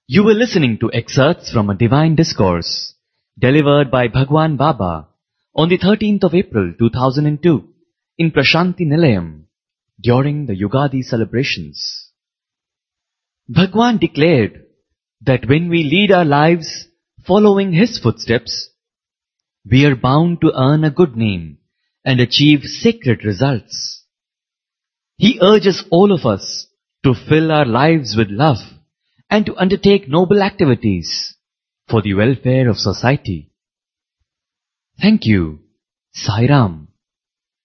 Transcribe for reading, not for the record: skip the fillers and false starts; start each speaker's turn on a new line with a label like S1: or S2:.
S1: You were listening to excerpts from a divine discourse delivered by Bhagwan Baba on the 13th of April 2002 in Prashanti Nilayam during the Yugadi celebrations. Bhagwan declared that when we lead our lives following his footsteps, we are bound to earn a good name and achieve sacred results. He urges all of us to fill our lives with love and to undertake noble activities for the welfare of society. Thank you. Sai Ram.